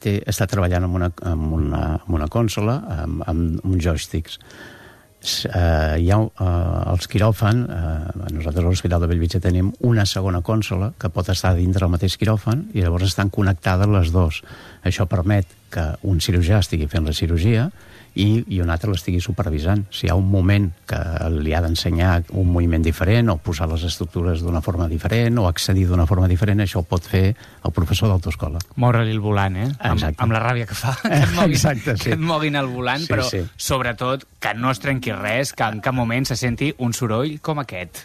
està treballant amb una consola, amb uns joysticks. Hi ha els quiròfan, nosaltres a l'Hospital de Bellvitge tenim una segona consola que pot estar dintre del mateix quiròfan i llavors estan connectades les dues. Això permet que un cirurgià estigui fent la cirurgia i un altre l'estigui supervisant. Si hi ha un moment que li ha d'ensenyar un moviment diferent o posar les estructures d'una forma diferent o accedir d'una forma diferent, això ho pot fer el professor d'autoescola. Moure-li el volant, amb la ràbia que fa, que et moguin el volant, però sobretot que no es trenqui res, que en cap moment se senti un soroll com aquest.